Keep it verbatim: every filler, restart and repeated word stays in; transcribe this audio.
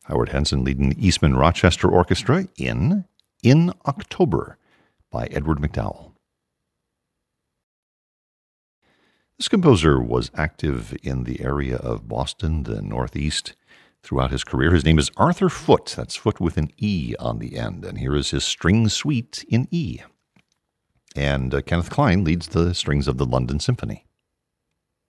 Howard Henson leading the Eastman Rochester Orchestra in In October by Edward McDowell. This composer was active in the area of Boston, the Northeast, throughout his career. His name is Arthur Foote. That's Foote with an E on the end. And here is his string suite in E. And uh, Kenneth Klein leads the strings of the London Symphony.